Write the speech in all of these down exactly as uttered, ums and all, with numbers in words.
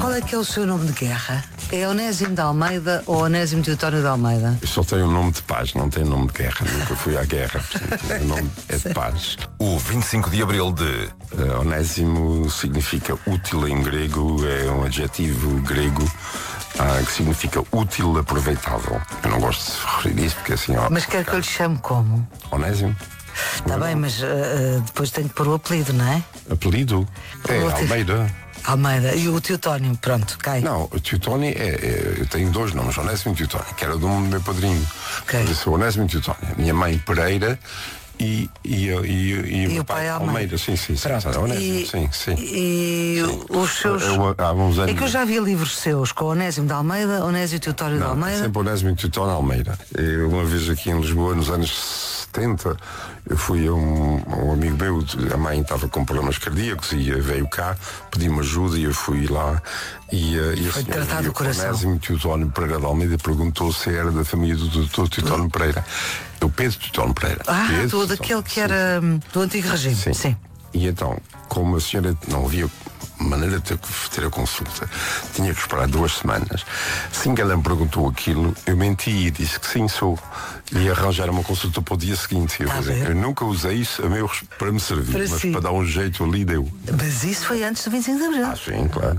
Qual é que é o seu nome de guerra? É Onésimo de Almeida ou Onésimo Teotónio de Almeida? Eu só tenho um nome de paz, não tenho nome de guerra. Nunca fui à guerra. Portanto, o nome é de paz. O vinte e cinco de Abril de... Uh, Onésimo significa útil em grego, é um adjetivo grego uh, que significa útil, aproveitável. Eu não gosto de referir isso porque assim... Ó, mas quer que eu lhe chame como? Onésimo. Está bem, mas uh, depois tem que pôr o apelido, não é? Apelido? É O apelido. Almeida. Almeida. E o Teotónio, pronto, cai. Não, o Teotónio é, é... Eu tenho dois nomes, Onésimo e Teotónio, que era do nome do meu padrinho. Ok. Eu sou Onésimo e Teotónio. Minha mãe Pereira e, e, e, e, E o pai Almeida. Almeida. Sim, sim, sim. Pronto. Onésimo, E- sim, sim. E Sim. os seus... Eu, há uns anos... É que eu já vi livros seus com Onésimo de Almeida, Onésio Teotónio de Não, Almeida. sempre Onésimo e Teotónio Almeida. Eu, uma vez aqui em Lisboa, nos anos setenta, eu fui a um, a um amigo meu, a mãe estava com problemas cardíacos e veio cá, pedi-me ajuda e eu fui lá e, uh, e o Foi senhor tratar viu do coração. Onésimo Teotónio Pereira de Almeida perguntou se era da família do doutor Teotónio Pereira. O Pedro Teotónio Pereira. Ah, Pedro do, Teotónio, daquele que sim, era hum, do antigo regime. Sim. Sim. E então, como a senhora não havia maneira de ter, ter a consulta, tinha que esperar duas semanas. Assim que ela me perguntou aquilo, eu menti e disse que sim, sou. E arranjar uma consulta para o dia seguinte. Eu, Tá quer dizer, bem. eu nunca usei isso a meu, para me servir, Para mas si. para dar um jeito ali deu. Mas isso foi antes do vinte e cinco de Abril. Ah, sim, claro.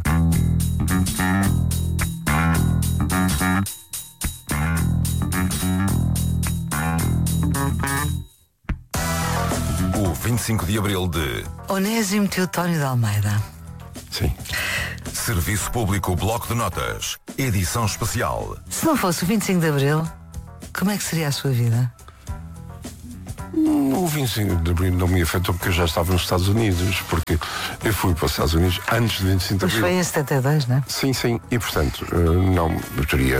O vinte e cinco de Abril de... Onésimo Teotónio de Almeida. Sim. Serviço Público Bloco de Notas. Edição especial. Se não fosse o vinte e cinco de Abril, como é que seria a sua vida? O vinte e cinco de Abril não me afetou porque eu já estava nos Estados Unidos, porque eu fui para os Estados Unidos antes de vinte e cinco de Pois Abril. foi em setenta e dois, não é? Sim, sim, e portanto, eh, não, eu teria.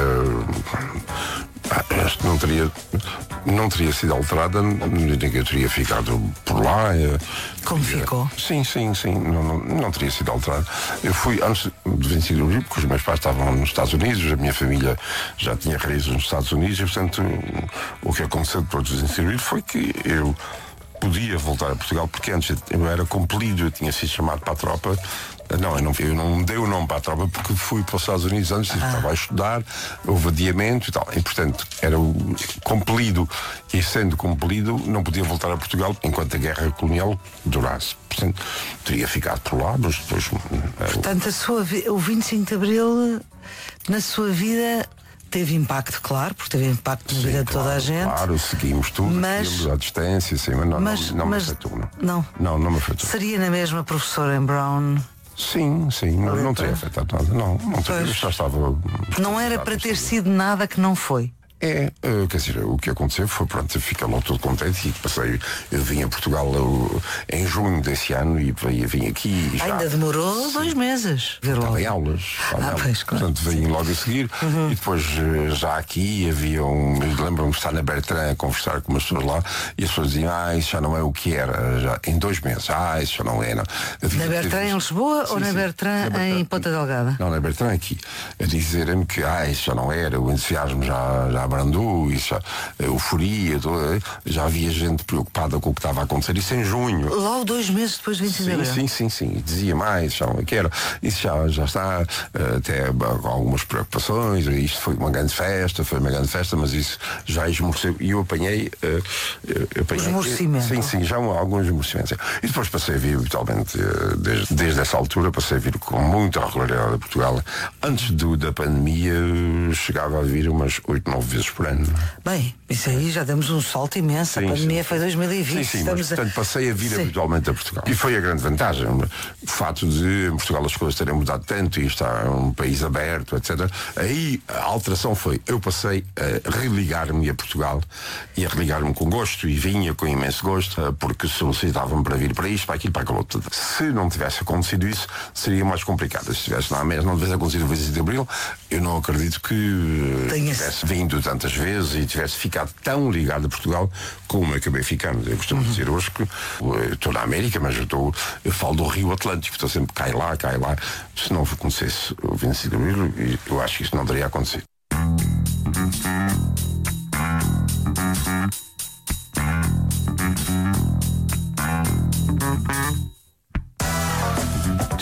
ah, Este não teria. Não teria sido alterada, nem que eu teria ficado por lá. eh, Como teria- ficou? Sim, sim, sim, não, não, não teria sido alterada. Eu fui antes de vinte e cinco de Abril, porque os meus pais estavam nos Estados Unidos, a minha família já tinha raízes nos Estados Unidos, e portanto, o que aconteceu depois de vinte e cinco de Abril foi que eu podia voltar a Portugal, porque antes eu era compelido, eu tinha sido chamado para a tropa. Não, eu não, eu não dei o nome para a tropa porque fui para os Estados Unidos antes, ah. estava a estudar, houve adiamento e tal. E, portanto, era o compelido, e sendo compelido, não podia voltar a Portugal enquanto a guerra colonial durasse. Portanto, teria ficado por lá, mas depois. Portanto, a sua vi- o vinte e cinco de Abril, na sua vida, teve impacto, claro, porque teve impacto na Sim, vida de toda claro, a gente. Claro, seguimos tudo, Mas- aquilo, à distância, sim, mas não, Mas, não, não mas me afetou, não. não. Não, não me afetou. Seria na mesma professora em Brown? Sim, sim, não, não teria afetado nada. Não, não teria, Pois. já estava. Não era para ter sido nada que não foi. É, eh, quer dizer, o que aconteceu foi, pronto, eu fiquei logo todo contente e passei, eu vim a Portugal eu, em junho desse ano e vim, vim aqui e já Ainda demorou dois meses. Ver estava logo. em aulas, estava em Ah, aulas. pois, claro. Portanto, vim logo a seguir e depois eh, já aqui havia um, eu lembro-me de estar na Bertrand a conversar com umas pessoas lá e as pessoas diziam, ah, isso já não é o que era, já, em dois meses, ah, isso já não é, não. Havia- Na Bertrand teve- em Lisboa ou Sim, na sim. Bertrand Na em Bertrand. Ponta Delgada? Não, na Bertrand aqui, a dizerem-me que ah, isso já não era, o entusiasmo já, já abrandou, isso já, a euforia, toda, já havia gente preocupada com o que estava a acontecer, isso em junho. Logo dois meses depois de vinte e cinco de Sim, Abril. sim, sim, sim. Dizia mais, já não quero. Isso já, já está, eh, até com algumas preocupações. Isto foi uma grande festa, foi uma grande festa, mas isso já esmoreceu. E eu apanhei. eh, eu apanhei Esmorecimento. Sim, sim, já um- alguns esmorecimentos. E depois passei a vir habitualmente, eh, desde, desde essa altura, passei a vir com muita regularidade a Portugal. Antes do, da pandemia, eh, chegava a vir umas oito, nove vezes por ano. Bem, isso aí já demos um salto imenso. Sim, a pandemia sim. foi dois mil e vinte. Sim, sim, Estamos mas, a- portanto, passei a vir Sim. habitualmente a Portugal. E foi a grande vantagem. O fato de em Portugal as coisas terem mudado tanto e estar um país aberto, etcétera. Aí a alteração foi, eu passei a religar-me a Portugal e a religar-me com gosto e vinha com imenso gosto, eh, porque solicitavam-me para vir para isto, para aquilo, para aquilo outro. Se não tivesse acontecido isso, seria mais complicado. Se tivesse na mesa, não tivesse acontecido o vinte e cinco de Abril, eu não acredito que eh, Tenha- tivesse vindo tantas vezes e tivesse ficado tão ligado a Portugal como acabei ficando. Eu costumo dizer hoje que eu estou na América, mas eu, estou, eu falo do Rio Atlântico, estou sempre cai lá, cai lá. Se não acontecesse o vinte e cinco de Abril, eu acho que isso não teria acontecido.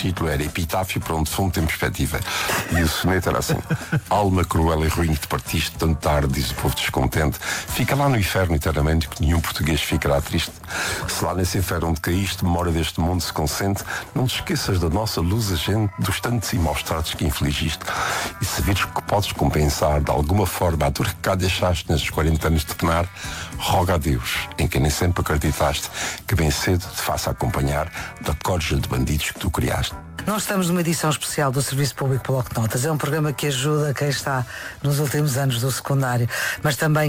título era Epitáfio para um defunto em perspectiva. E o soneto era assim: alma cruel e ruim que te partiste tão tarde, diz o povo descontente, fica lá no inferno eternamente, que nenhum português ficará triste. Se lá nesse inferno onde caíste, memória deste mundo se consente, não te esqueças da nossa luz agente, dos tantos e maus tratos que infligiste. E se vires que podes compensar de alguma forma a dor que cá deixaste nesses quarenta anos de penar, roga a Deus, em quem nem sempre acreditaste, que bem cedo te faça acompanhar da corja de bandidos que tu criaste. Nós estamos numa edição especial do Serviço Público Bloco de Notas. É um programa que ajuda quem está nos últimos anos do secundário, mas também